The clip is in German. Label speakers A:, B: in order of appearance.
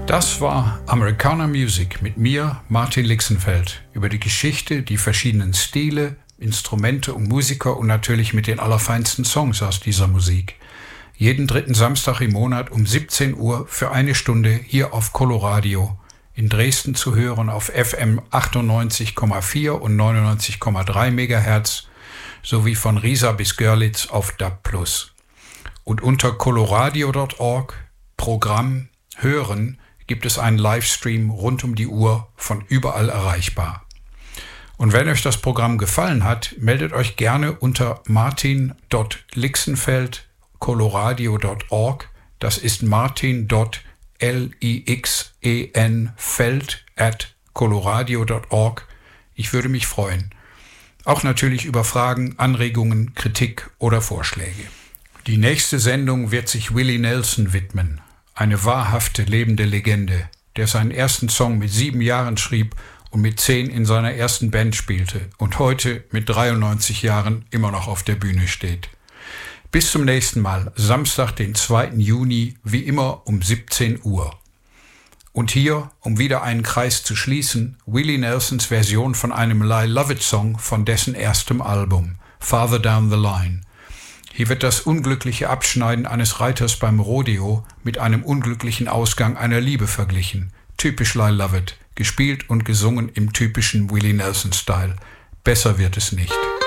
A: Das war Americana Music mit mir, Martin Lixenfeld, über die Geschichte, die verschiedenen Stile, Instrumente und Musiker und natürlich mit den allerfeinsten Songs aus dieser Musik. Jeden dritten Samstag im Monat um 17 Uhr für eine Stunde hier auf Coloradio, in Dresden zu hören auf FM 98,4 und 99,3 MHz sowie von Riesa bis Görlitz auf DAB+. Und unter coloradio.org, Programm, Hören, gibt es einen Livestream rund um die Uhr von überall erreichbar. Und wenn euch das Programm gefallen hat, meldet euch gerne unter martin.lixenfeld.coloradio.org. Das ist martin.lixenfeld@coloradio.org. Ich würde mich freuen. Auch natürlich über Fragen, Anregungen, Kritik oder Vorschläge. Die nächste Sendung wird sich Willie Nelson widmen. Eine wahrhafte, lebende Legende, der seinen ersten Song mit 7 Jahren schrieb und mit 10 in seiner ersten Band spielte und heute mit 93 Jahren immer noch auf der Bühne steht. Bis zum nächsten Mal, Samstag, den 2. Juni, wie immer um 17 Uhr. Und hier, um wieder einen Kreis zu schließen, Willie Nelsons Version von einem Lyle Lovett-Song von dessen erstem Album, Farther Down the Line. Hier wird das unglückliche Abschneiden eines Reiters beim Rodeo mit einem unglücklichen Ausgang einer Liebe verglichen. Typisch Lyle Lovett, gespielt und gesungen im typischen Willie Nelson-Style. Besser wird es nicht.